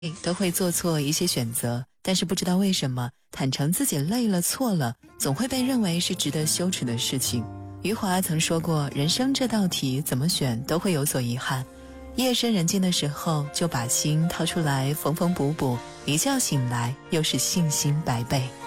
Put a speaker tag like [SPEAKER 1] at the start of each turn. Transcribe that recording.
[SPEAKER 1] 都会做错一些选择，但是不知道为什么，坦诚自己累了错了，总会被认为是值得羞耻的事情。余华曾说过，人生这道题怎么选都会有所遗憾，夜深人静的时候就把心掏出来缝缝补补，一觉醒来又是信心百倍。